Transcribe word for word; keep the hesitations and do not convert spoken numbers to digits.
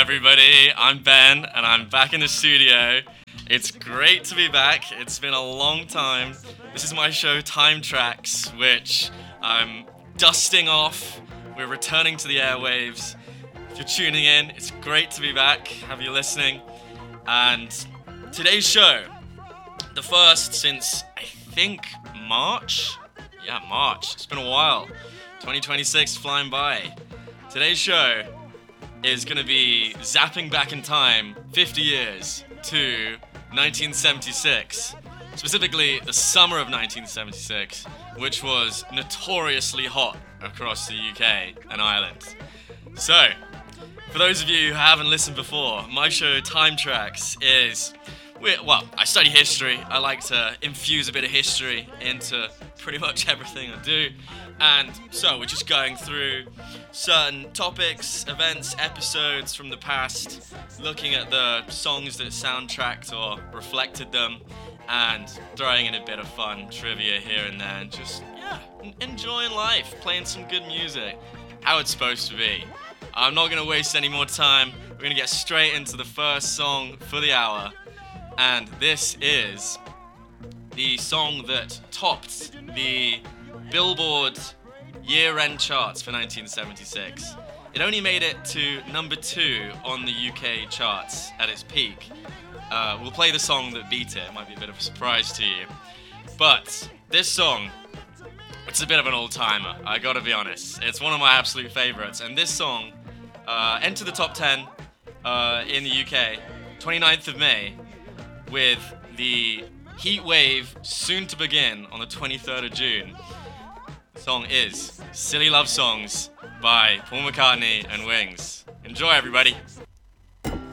everybody, I'm Ben, and I'm back in the studio. It's great to be back. It's been a long time. This is my show, Time Tracks, which I'm dusting off. We're returning to the airwaves. If you're tuning in, it's great to be back. Have you listening? And today's show, the first since, I think, March? Yeah, March. It's been a while. twenty twenty-six flying by. Today's show is going to be zapping back in time fifty years to nineteen seventy-six. Specifically, the summer of nineteen seventy-six, which was notoriously hot across the U K and Ireland. So, for those of you who haven't listened before, my show Time Tracks is, well, I study history. I like to infuse a bit of history into pretty much everything I do. And so we're just going through certain topics, events, episodes from the past, looking at the songs that soundtracked or reflected them, and throwing in a bit of fun trivia here and there, and just, yeah, enjoying life, playing some good music, how it's supposed to be. I'm not going to waste any more time. We're going to get straight into the first song for the hour, and this is the song that topped the Billboard year-end charts for nineteen seventy-six. It only made it to number two on the U K charts at its peak. Uh, we'll play the song that beat it. It might be a bit of a surprise to you. But this song, it's a bit of an old-timer, I gotta be honest. It's one of my absolute favorites. And this song uh, entered the top ten uh, in the U K, twenty-ninth of May, with the heat wave soon to begin on the twenty-third of June. The song is Silly Love Songs by Paul McCartney and Wings. Enjoy, everybody.